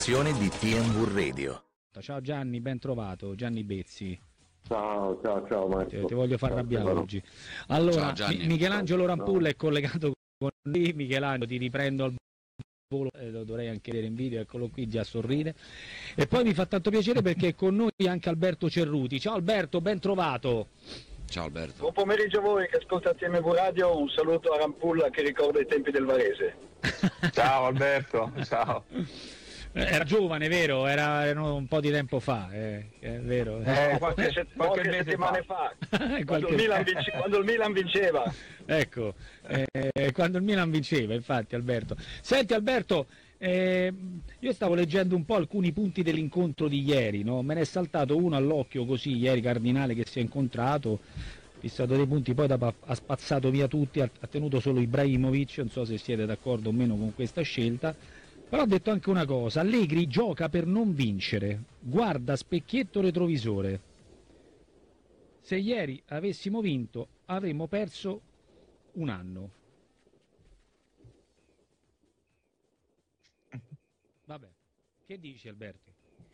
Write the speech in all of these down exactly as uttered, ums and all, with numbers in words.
di T M V Radio. Ciao Gianni, ben trovato, Gianni Bezzi. Ciao, ciao, ciao Marco. Ti, ti voglio far ciao, arrabbiare ciao. oggi. Allora, Ciao, Mi- Michelangelo Ciao. Rampulla è collegato con noi. Michelangelo, ti riprendo al volo, eh, lo dovrei anche vedere in video, eccolo qui già sorride. E poi mi fa tanto piacere perché è con noi anche Alberto Cerruti. Ciao Alberto, ben trovato. Ciao Alberto. Buon pomeriggio a voi che ascoltate T M V Radio, un saluto a Rampulla che ricorda i tempi del Varese. Ciao Alberto, ciao. Era giovane, vero? Era, era un po' di tempo fa, eh, è vero. Eh, qualche, set- qualche settimane fa, Qualche- quando, il Milan vince- quando il Milan vinceva. Ecco, eh, quando il Milan vinceva, infatti Alberto. Senti Alberto, eh, io stavo leggendo un po' alcuni punti dell'incontro di ieri, no? Me ne è saltato uno all'occhio così, ieri Cardinale che si è incontrato, fissato dei punti, poi dopo ha spazzato via tutti, ha, ha tenuto solo Ibrahimovic, non so se siete d'accordo o meno con questa scelta. Però ha detto anche una cosa, Allegri gioca per non vincere, guarda specchietto retrovisore. Se ieri avessimo vinto avremmo perso un anno. Vabbè, che dici Alberto?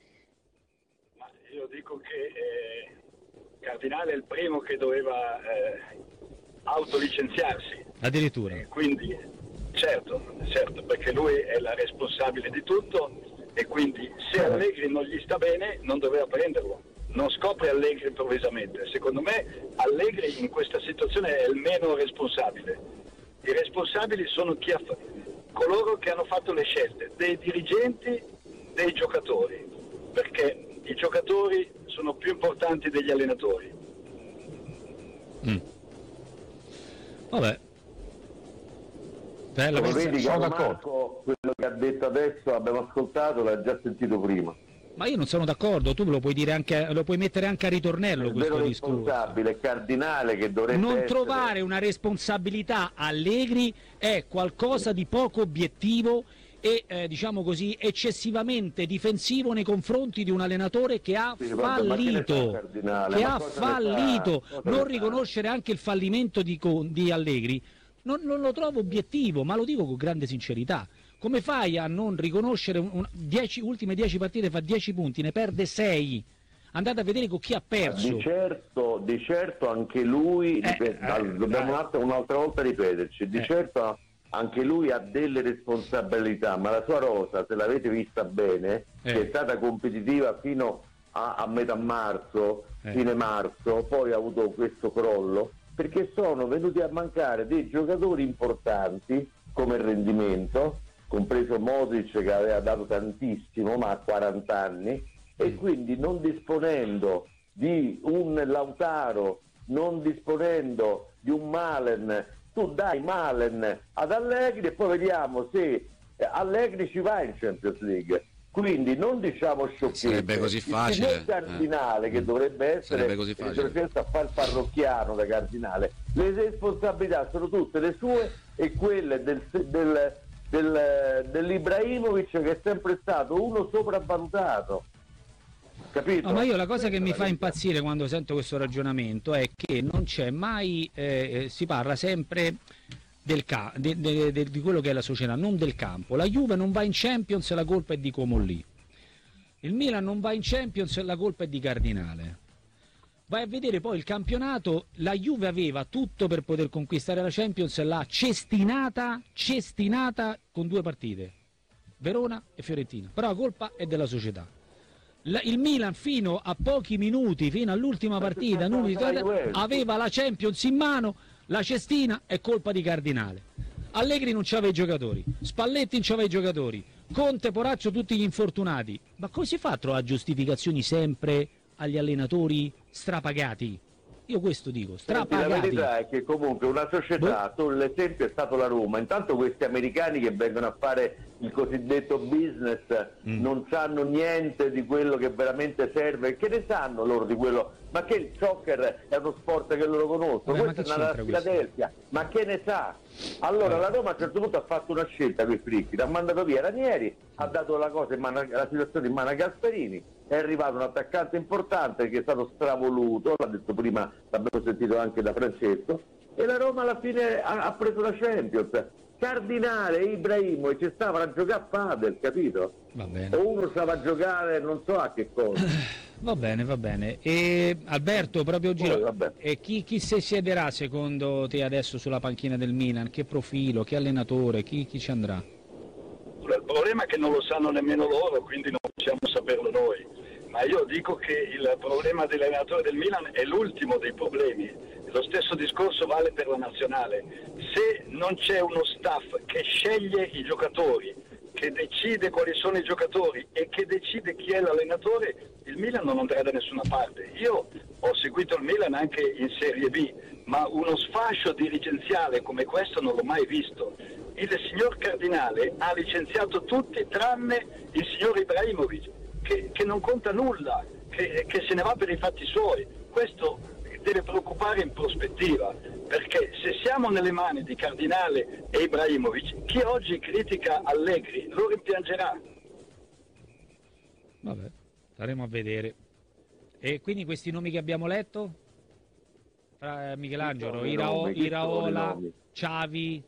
Ma io dico che eh, Cardinale è il primo che doveva eh, autolicenziarsi, Addirittura. quindi certo, certo, perché lui è la responsabile di tutto e quindi se Allegri non gli sta bene non doveva prenderlo. Non scopre Allegri improvvisamente. Secondo me Allegri in questa situazione è il meno responsabile. I responsabili sono chi ha fa- coloro che hanno fatto le scelte, dei dirigenti, dei giocatori, perché i giocatori sono più importanti degli allenatori. Mm. Vabbè. Bella, Come questa- vedi, sono caro d'accordo. Marco, quello che ha detto adesso abbiamo ascoltato, l'ha già sentito prima. Ma io non sono d'accordo, tu lo puoi dire anche, lo puoi mettere anche a ritornello Il questo vero discorso. responsabile è Cardinale che dovrebbe Non essere... trovare una responsabilità a Allegri è qualcosa di poco obiettivo e eh, diciamo così eccessivamente difensivo nei confronti di un allenatore che ha Sì, vabbè, ma che ne sa fallito, Cardinale? che Ma ha cosa ne sa? fallito. Cosa ne Non sa? riconoscere anche il fallimento di, Con- di Allegri non, non lo trovo obiettivo, ma lo dico con grande sincerità. Come fai a non riconoscere un, un, dieci, ultime dieci partite, fa dieci punti, ne perde sei? Andate a vedere con chi ha perso. Di certo, di certo anche lui, Eh, ripet- eh, dobbiamo eh. un'altra, un'altra volta ripeterci, di Eh. certo anche lui ha delle responsabilità, ma la sua rosa, se l'avete vista bene, Eh. che è stata competitiva fino a, a metà marzo, Eh. fine marzo, poi ha avuto questo crollo, perché sono venuti a mancare dei giocatori importanti come il rendimento, compreso Modric che aveva dato tantissimo, ma ha quaranta anni, e quindi non disponendo di un Lautaro, non disponendo di un Malen, tu dai Malen ad Allegri e poi vediamo se Allegri ci va in Champions League. Quindi non diciamo sciocchezze. Sarebbe così facile, Il signor Cardinale eh. che dovrebbe essere Sarebbe così facile. il a fare il parrocchiano da Cardinale, le responsabilità sono tutte le sue e quelle del, del, del, dell'Ibrahimovic che è sempre stato uno sopravvalutato. Capito? No, ma io la cosa che mi fa impazzire quando sento questo ragionamento è che non c'è mai, eh, si parla sempre del ca- de- de- de- di quello che è la società, non del campo. La Juve non va in Champions e la colpa è di Comolli. Il Milan non va in Champions e la colpa è di Cardinale. Vai a vedere poi il campionato, la Juve aveva tutto per poter conquistare la Champions e l'ha cestinata, cestinata con due partite, Verona e Fiorentina. Però la colpa è della società. La- il Milan fino a pochi minuti, fino all'ultima partita, non mi ricordo, aveva la Champions in mano, la cestina è colpa di Cardinale. Allegri non c'aveva i giocatori, Spalletti non c'aveva i giocatori, Conte, Poraccio, tutti gli infortunati. Ma come si fa a trovare giustificazioni sempre agli allenatori strapagati? Io questo dico, Senti, la strapagati. verità è che comunque una società, tu l'esempio è stato la Roma, intanto questi americani che vengono a fare il cosiddetto business Mm. non sanno niente di quello che veramente serve, che ne sanno loro di quello? Ma che il soccer è uno sport che loro conoscono, Vabbè, ma questa è che una c'entra questo? Filadelfia, ma che ne sa? Allora Eh. la Roma a un certo punto ha fatto una scelta per Fricchi, ha mandato via Ranieri, ha dato la, cosa in mano, la situazione in mano a Gasperini, è arrivato un attaccante importante che è stato stravoluto, l'ha detto prima, l'abbiamo sentito anche da Francesco, e la Roma alla fine ha, ha preso la Champions. Cardinale e Ibrahimovic stavano a giocare a padel, capito? Va bene. O uno stava a giocare non so a che cosa. Va bene, va bene. E Alberto, proprio giro, Oh, vabbè. e chi, chi si siederà secondo te adesso sulla panchina del Milan? Che profilo, che allenatore, chi, chi ci andrà? Il problema è che non lo sanno nemmeno loro, quindi non possiamo saperlo noi. Ma io dico che il problema dell'allenatore del Milan è l'ultimo dei problemi. Lo stesso discorso vale per la nazionale. Se non c'è uno staff che sceglie i giocatori, che decide quali sono i giocatori e che decide chi è l'allenatore, il Milan non andrà da nessuna parte. Io ho seguito il Milan anche in Serie B, ma uno sfascio dirigenziale come questo non l'ho mai visto. Il signor Cardinale ha licenziato tutti tranne il signor Ibrahimovic, che, che non conta nulla, che, che se ne va per i fatti suoi. Questo deve preoccupare in prospettiva, perché se siamo nelle mani di Cardinale e Ibrahimovic, chi oggi critica Allegri lo rimpiangerà. Vabbè, staremo a vedere. E quindi questi nomi che abbiamo letto? Fra Michelangelo, Chi sono i Irao- nomi? Chi sono i Iraola, nomi? Xavi,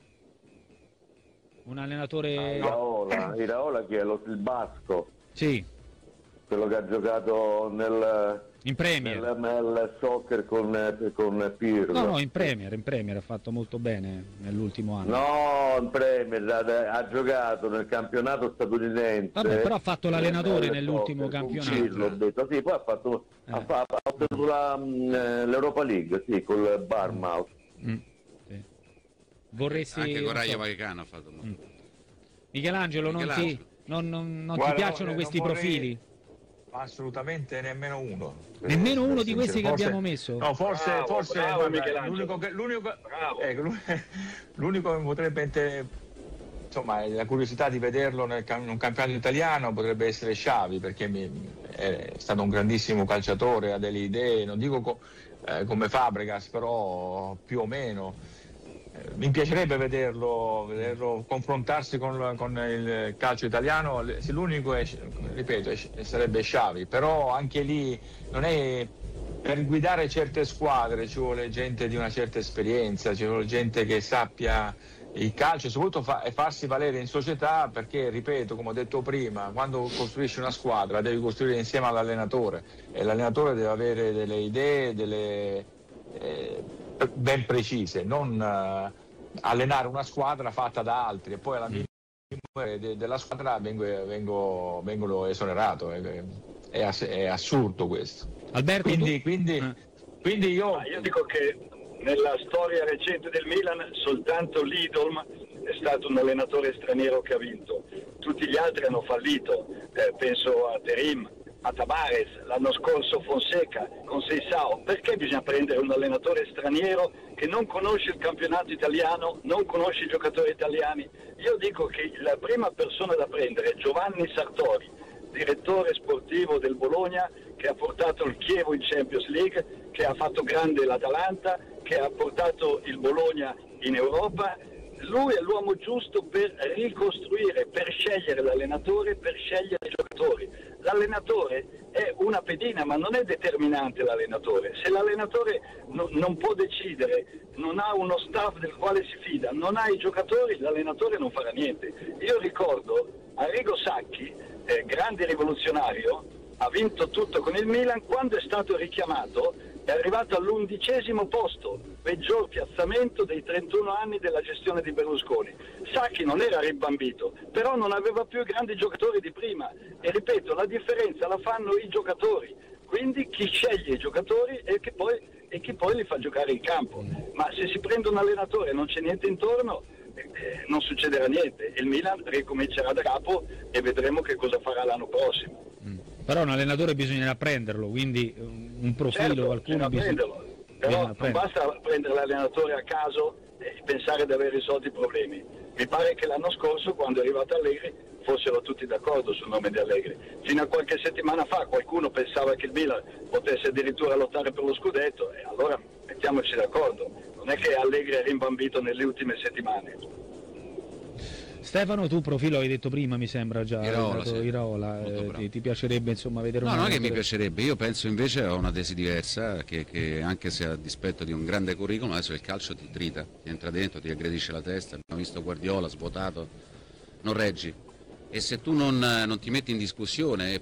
un allenatore... Iraola, Iraola che è lo, il basco, Sì, quello che ha giocato nel, in Premier. nel, nel soccer con, con Pirlo. No, no, in Premier, in Premier ha fatto molto bene nell'ultimo anno. No, in Premier ha, ha giocato nel campionato statunitense. Vabbè, però ha fatto l'allenatore nel nell'ultimo soccer con campionato. Pirlo, ho detto. Sì, poi ha fatto Eh. ha, fa- ha ottenuto la, mh, l'Europa League, sì, col Bournemouth. Mm, sì. Vorresti... Anche con non Rayo so. Vallecano ha fatto molto. Mm. Michelangelo, non, Michelangelo. ti, non, non- non Guarda, ti piacciono non questi vorrei- profili? Assolutamente nemmeno uno. Nemmeno uno di Sincero. questi che Forse- abbiamo messo? No, forse, Bravo, forse bravo, guarda, Michelangelo. l'unico che, l'unico, Bravo. ecco, l'u- l'unico che mi potrebbe inter- insomma, la curiosità di vederlo nel, cam- in un campionato italiano potrebbe essere Xavi, perché mi- è stato un grandissimo calciatore, ha delle idee, non dico co- eh, come Fabregas, però più o meno. Eh, Mi piacerebbe vederlo, vederlo confrontarsi con, con il calcio italiano. Se l'unico è, ripeto, è- sarebbe Xavi, però anche lì non è, per guidare certe squadre ci vuole gente di una certa esperienza, ci vuole gente che sappia il calcio e soprattutto fa, e farsi valere in società, perché ripeto, come ho detto prima, quando costruisci una squadra devi costruire insieme all'allenatore e l'allenatore deve avere delle idee, delle eh, ben precise, non eh, allenare una squadra fatta da altri e poi alla fine de- della squadra vengo, vengo, vengo esonerato. È, è ass- è assurdo questo. Alberto, Quindi, tu- quindi, Eh. quindi io, Ma io dico che nella storia recente del Milan soltanto Lidl è stato un allenatore straniero che ha vinto, tutti gli altri hanno fallito, eh, penso a Terim, a Tabares, l'anno scorso Fonseca, con Seisao. Perché bisogna prendere un allenatore straniero che non conosce il campionato italiano, non conosce i giocatori italiani? Io dico che la prima persona da prendere è Giovanni Sartori, direttore sportivo del Bologna, che ha portato il Chievo in Champions League, che ha fatto grande l'Atalanta, che ha portato il Bologna in Europa. Lui è l'uomo giusto per ricostruire, per scegliere l'allenatore, per scegliere i giocatori. L'allenatore è una pedina, ma non è determinante l'allenatore. Se l'allenatore no- non può decidere, non ha uno staff del quale si fida, non ha i giocatori, l'allenatore non farà niente. Io ricordo Arrigo Sacchi, eh, grande rivoluzionario, ha vinto tutto con il Milan, quando è stato richiamato è arrivato all'undicesimo posto, peggior piazzamento dei trentuno anni della gestione di Berlusconi. Sacchi non era ribambito, però non aveva più i grandi giocatori di prima e ripeto, la differenza la fanno i giocatori, quindi chi sceglie i giocatori e chi poi, e chi poi li fa giocare in campo. Ma se si prende un allenatore e non c'è niente intorno, eh, non succederà niente. Il Milan ricomincerà da capo e vedremo che cosa farà l'anno prossimo. Però un allenatore bisognerà prenderlo, quindi un profilo, Certo, qualcuno bisogna bisogna prenderlo, però bisogna non prenderlo. basta prendere l'allenatore a caso e pensare di aver risolto i problemi. Mi pare che l'anno scorso, quando è arrivato Allegri, fossero tutti d'accordo sul nome di Allegri. Fino a qualche settimana fa qualcuno pensava che il Milan potesse addirittura lottare per lo scudetto e allora mettiamoci d'accordo. Non è che Allegri è rimbambito nelle ultime settimane. Stefano, tu profilo hai detto prima, mi sembra già, Iraola, dato sì. Iraola, Molto eh, bravo. ti, ti piacerebbe insomma vedere No, un non è che mi allenatore- piacerebbe, io penso invece a una tesi diversa, che, che anche se a dispetto di un grande curriculum, adesso il calcio ti trita, ti entra dentro, ti aggredisce la testa, abbiamo visto Guardiola svuotato, non reggi. E se tu non, non ti metti in discussione e